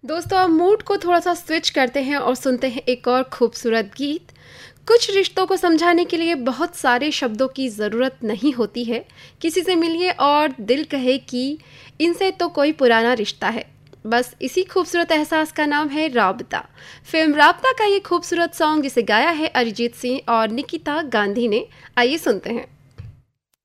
दोस्तों, अब मूड को थोड़ा सा स्विच करते हैं और सुनते हैं एक और खूबसूरत गीत। कुछ रिश्तों को समझाने के लिए बहुत सारे शब्दों की ज़रूरत नहीं होती है। किसी से मिलिए और दिल कहे कि इनसे तो कोई पुराना रिश्ता है। बस इसी खूबसूरत एहसास का नाम है राबता। फिल्म राबता का ये खूबसूरत सॉन्ग जिसे गाया है अरिजीत सिंह और निकिता गांधी ने, आइए सुनते हैं।